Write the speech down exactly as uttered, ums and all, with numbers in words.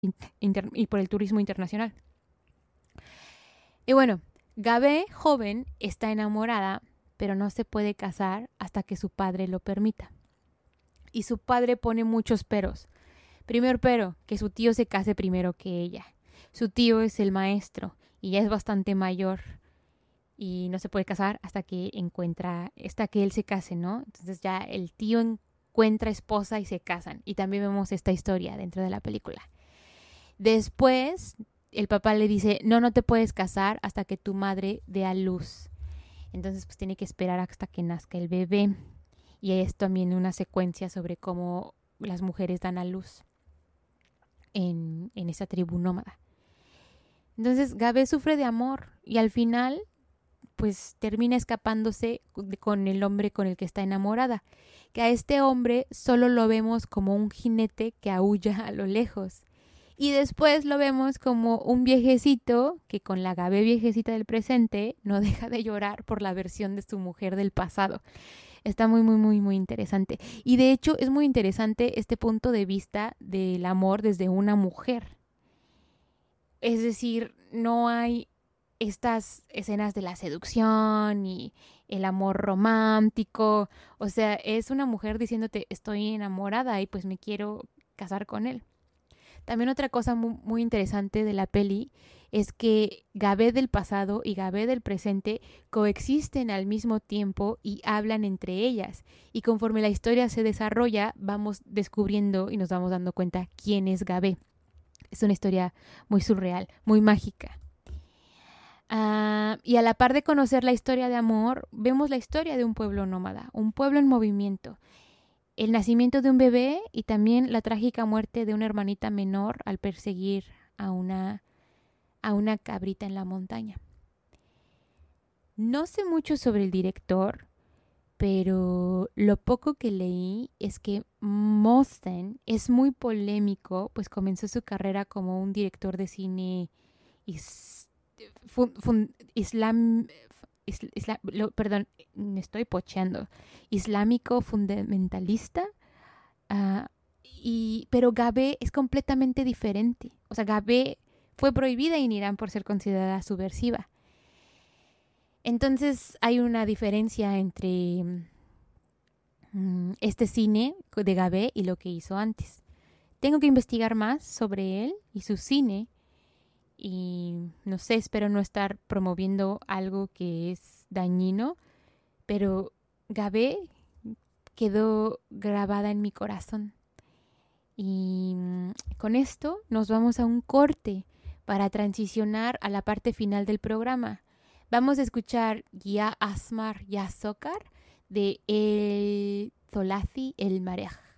inter- y por el turismo internacional. Y bueno, Gabe, joven, está enamorada, pero no se puede casar hasta que su padre lo permita. Y su padre pone muchos peros. Primer pero, que su tío se case primero que ella. Su tío es el maestro y ya es bastante mayor y no se puede casar hasta que encuentra, hasta que él se case, ¿no? Entonces ya el tío encuentra esposa y se casan. Y también vemos esta historia dentro de la película. Después, el papá le dice, no, no te puedes casar hasta que tu madre dé a luz. Entonces, pues tiene que esperar hasta que nazca el bebé. Y es también una secuencia sobre cómo las mujeres dan a luz en, en esa tribu nómada. Entonces, Gabe sufre de amor y al final, pues termina escapándose con el hombre con el que está enamorada. Que a este hombre solo lo vemos como un jinete que aúlla a lo lejos. Y después lo vemos como un viejecito que con la Gabe viejecita del presente no deja de llorar por la versión de su mujer del pasado. Está muy, muy, muy, muy interesante. Y de hecho es muy interesante este punto de vista del amor desde una mujer. Es decir, no hay estas escenas de la seducción y el amor romántico. O sea, es una mujer diciéndote estoy enamorada y pues me quiero casar con él. También otra cosa muy, muy interesante de la peli es que Gabe del pasado y Gabe del presente coexisten al mismo tiempo y hablan entre ellas. Y conforme la historia se desarrolla, vamos descubriendo y nos vamos dando cuenta quién es Gabe. Es una historia muy surreal, muy mágica. Uh, y a la par de conocer la historia de amor, vemos la historia de un pueblo nómada, un pueblo en movimiento. El nacimiento de un bebé y también la trágica muerte de una hermanita menor al perseguir a una, a una cabrita en la montaña. No sé mucho sobre el director, pero lo poco que leí es que Mosten es muy polémico, pues comenzó su carrera como un director de cine is, fun, fun, islam, isla, isla, lo, perdón, me estoy pocheando, islámico fundamentalista. Uh, y, pero Gabe es completamente diferente. O sea, Gabe fue prohibida en Irán por ser considerada subversiva. Entonces hay una diferencia entre um, este cine de Gabe y lo que hizo antes. Tengo que investigar más sobre él y su cine. Y no sé, espero no estar promoviendo algo que es dañino. Pero Gabe quedó grabada en mi corazón. Y con esto nos vamos a un corte para transicionar a la parte final del programa. Vamos a escuchar Ya Asmar Ya Sokar de El Tholathi El Mareh.